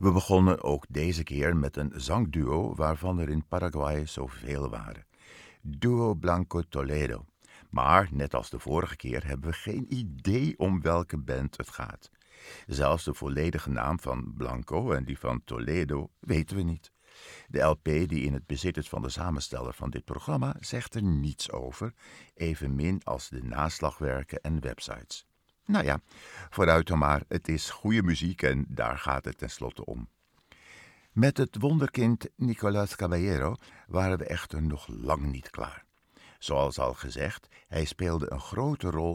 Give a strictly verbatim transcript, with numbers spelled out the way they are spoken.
We begonnen ook deze keer met een zangduo waarvan er in Paraguay zoveel waren. Duo Blanco Toledo. Maar, net als de vorige keer, hebben we geen idee om welke band het gaat. Zelfs de volledige naam van Blanco en die van Toledo weten we niet. De L P die in het bezit is van de samensteller van dit programma zegt er niets over, evenmin als de naslagwerken en websites. Nou ja, vooruit dan maar, het is goede muziek en daar gaat het tenslotte om. Met het wonderkind Nicolás Caballero waren we echter nog lang niet klaar. Zoals al gezegd, hij speelde een grote rol